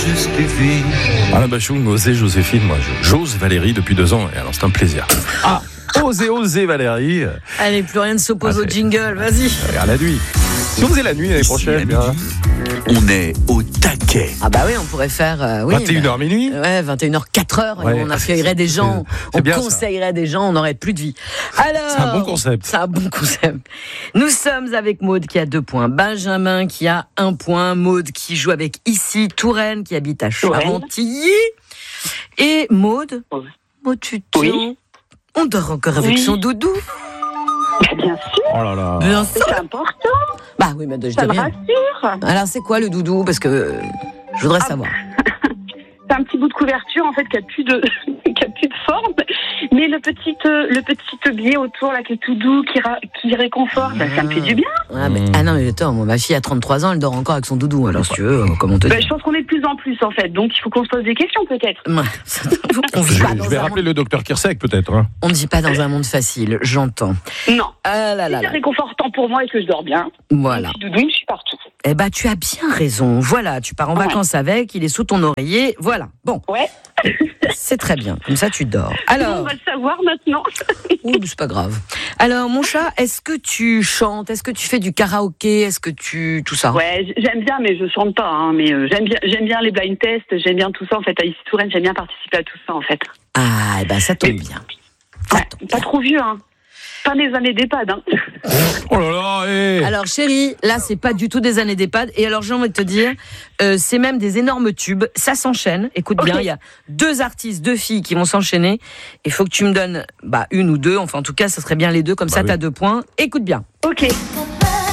justifie. Alain Bachung, Osez Joséphine, moi j'ose Valérie depuis 2 ans, et alors c'est un plaisir. Ah, osez Valérie. Allez, plus rien ne s'oppose au jingle, vas-y. Regarde la nuit. Si on faisait la nuit l'année prochaine, Ici, à midi, on est au taquet. Ah bah oui, on pourrait faire 21h minuit. Ouais, 21h, 4h, Ouais. et on accueillerait des gens, C'est on bien, ça. conseillerait des gens, on n'aurait plus de vie. Alors, C'est un bon concept. C'est un bon concept. Nous sommes avec Maude qui a 2 points, Benjamin qui a 1 point, Maude qui joue avec Ici, Touraine qui habite à Charentilly. Et Maude, tu te Oui. on dort encore avec son doudou. Bien sûr, Oh là là. Bien sûr. c'est important, Bah oui, mais je ça dis me rien. rassure. Alors c'est quoi le doudou? Parce que je voudrais savoir. C'est un petit bout de couverture en fait qui a plus de forme, mais le petit billet autour là qui est tout doux, qui réconforte, ça me fait du bien. Ah non mais attends, moi, ma fille a 33 ans, elle dort encore avec son doudou. Alors si tu veux, comment te dire? Je pense qu'on est de plus en plus en fait, donc il faut qu'on se pose des questions peut-être. Ouais. On vit pas Je dans vais un rappeler monde... le docteur Kirsek peut-être. Hein. On ne vit pas dans un monde facile, j'entends. Non, Ah là là c'est là. réconfortant pour moi et que je dors bien. Voilà. Mon petit doudou, je suis partout. Eh ben tu as bien raison. Voilà, tu pars en vacances avec, il est sous ton oreiller. Voilà. Bon, Ouais, c'est très bien. Comme ça tu dors. on Alors, va le savoir maintenant. ouh, c'est pas grave. Alors mon chat, est-ce que tu chantes? Est-ce que tu fais du karaoké? Est-ce que tu tout ça? Ouais, j'aime bien, mais je chante pas. Hein, mais j'aime bien les blind tests, j'aime bien tout ça en fait. À Ici Touraine, j'aime bien participer à tout ça en fait. Ah, eh ben ça tombe bien. Ça Ouais, tombe pas trop vieux, hein. Pas des années d'EHPAD, hein. Oh là là. Alors chérie, là c'est pas du tout des années d'EHPAD. Et alors j'ai envie de te dire, c'est même des énormes tubes. Ça s'enchaîne. Écoute bien, il y a 2 artistes, 2 filles qui vont s'enchaîner. Il faut que tu me donnes 1 ou 2. Enfin en tout cas, ça serait bien les 2. Comme ça, oui. t'as 2 points. Écoute bien. Ok.